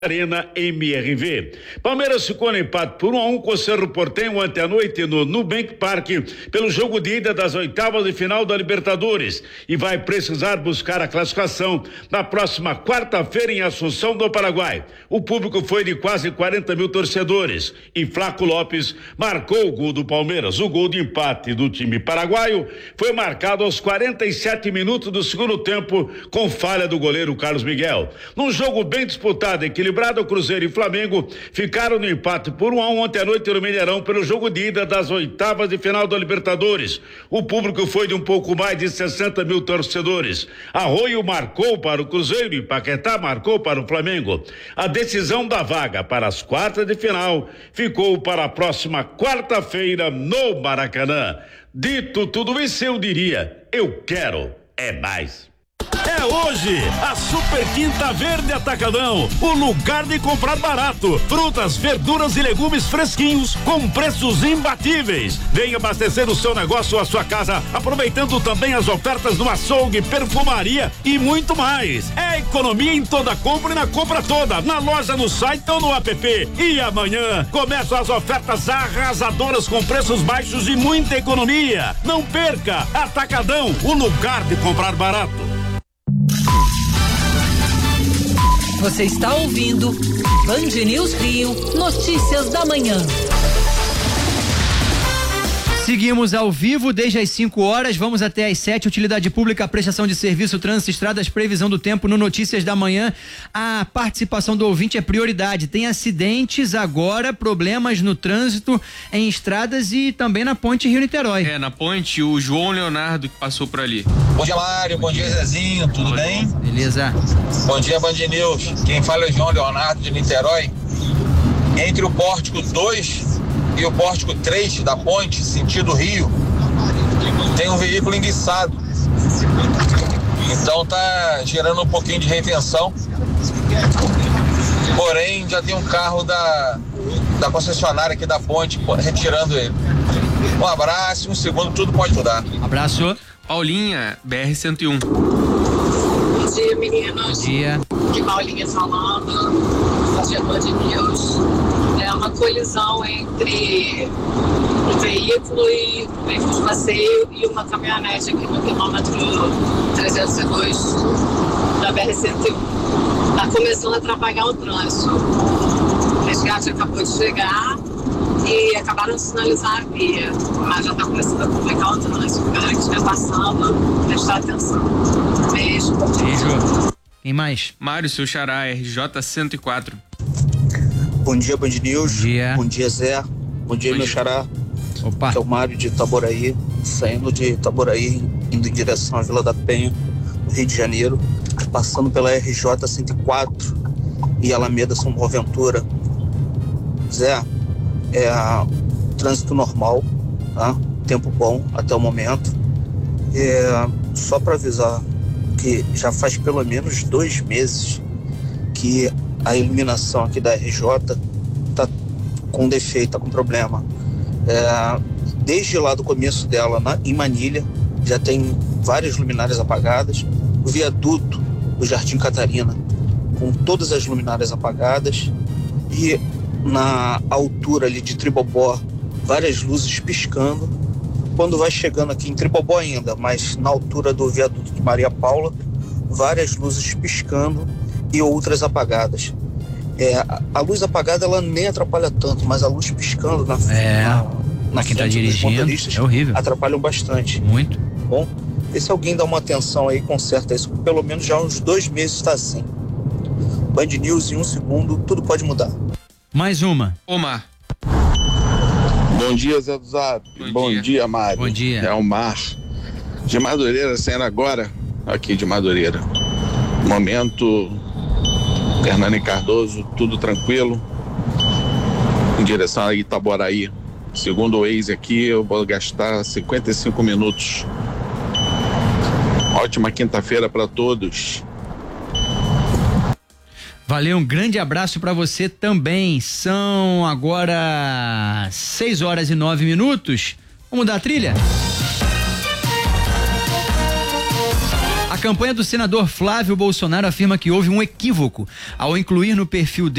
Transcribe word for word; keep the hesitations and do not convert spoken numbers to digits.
Arena M R V. Palmeiras ficou no empate por um a um com o Cerro Porteño ontem à noite no Nubank Park pelo jogo de ida das oitavas de final da Libertadores e vai precisar buscar a classificação na próxima quarta-feira em Assunção do Paraguai. O público foi de quase quarenta mil torcedores e Flaco Lopes marcou o gol do Palmeiras. O gol de empate do time paraguaio foi marcado aos quarenta e sete minutos do segundo tempo com falha do goleiro Carlos Miguel. Num jogo bem disputado, equilibrado, o Cruzeiro e Flamengo ficaram no empate por um a um ontem à noite no Mineirão pelo jogo de ida das oitavas de final da Libertadores. O público foi de um pouco mais de sessenta mil torcedores. Arroio marcou para o Cruzeiro e Paquetá marcou para o Flamengo. A decisão da vaga para as quartas de final ficou para a próxima quarta-feira no Maracanã. Dito tudo isso, eu diria, eu quero é mais. É hoje, a Super Quinta Verde Atacadão, o lugar de comprar barato. Frutas, verduras e legumes fresquinhos com preços imbatíveis. Venha abastecer o seu negócio ou a sua casa, aproveitando também as ofertas no açougue, perfumaria e muito mais. É economia em toda compra e na compra toda, na loja, no site ou no app. E amanhã começam as ofertas arrasadoras com preços baixos e muita economia. Não perca, Atacadão, o lugar de comprar barato. Você está ouvindo Band News Rio, notícias da manhã. Seguimos ao vivo desde as cinco horas, vamos até às sete. Utilidade pública, prestação de serviço, trânsito, estradas, previsão do tempo no Notícias da Manhã. A participação do ouvinte é prioridade. Tem acidentes agora, problemas no trânsito, em estradas e também na ponte Rio-Niterói. É, na ponte, o João Leonardo que passou por ali. Bom dia, Mário. Bom dia, Zezinho. Tudo bem? Beleza. Bom dia, Band News. Quem fala é o João Leonardo de Niterói. Entre o Pórtico dois e o Pórtico três da ponte, sentido Rio, tem um veículo enguiçado. Então tá gerando um pouquinho de retenção. Porém, já tem um carro da, da concessionária aqui da ponte retirando ele. Um abraço, um segundo, tudo pode mudar. Abraço. Paulinha, B R cento e um. Bom dia, meninos. Bom dia. Que Paulinha falando. Bom dia, Band News. É uma colisão entre um veículo e um veículo de passeio e uma caminhonete aqui no quilômetro trezentos e dois da B R cento e um. Está começando a atrapalhar o trânsito. O resgate acabou de chegar e acabaram de sinalizar a via, mas já está começando a complicar o trânsito. A galera que estiver passando, prestar atenção. Beijo. Beijo. Quem mais? Mário, seu xará, R J cento e quatro. Bom dia, Band News. Bom dia. Bom dia, Zé. Bom dia, Bom meu dia. xará. Opa. Que é o Mário de Itaboraí, saindo de Itaboraí, indo em direção à Vila da Penha, no Rio de Janeiro, passando pela R J cento e quatro e Alameda São Boaventura. Zé, é trânsito normal, tá? Tempo bom até o momento. É, só para avisar que já faz pelo menos dois meses que a iluminação aqui da R J tá com defeito, tá com problema. É, desde lá do começo dela, na, em Manilha, já tem várias luminárias apagadas. O viaduto do Jardim Catarina, com todas as luminárias apagadas. E na altura ali de Tribobó, várias luzes piscando. Quando vai chegando aqui em Tribobó ainda, mas na altura do viaduto de Maria Paula, várias luzes piscando e outras apagadas. É, a, a luz apagada ela nem atrapalha tanto, mas a luz piscando na, é, na, na quem tá frente dos motoristas é horrível. Atrapalham bastante. Muito. Bom, e se alguém dá uma atenção aí, conserta isso. Pelo menos já há uns dois meses está assim. Band News em um segundo, tudo pode mudar. Mais uma. Omar. Bom dia, Zé do Zap. Bom, Bom dia. dia, Mário. Bom dia. É o Mar. De Madureira, saindo agora aqui de Madureira. Momento, Hernani Cardoso, tudo tranquilo. Em direção a Itaboraí. Segundo o Waze aqui, eu vou gastar cinquenta e cinco minutos. Ótima quinta-feira para todos. Valeu, um grande abraço para você também. São agora seis horas e nove minutos. Vamos dar a trilha? campanha do senador Flávio Bolsonaro afirma que houve um equívoco ao incluir no perfil dele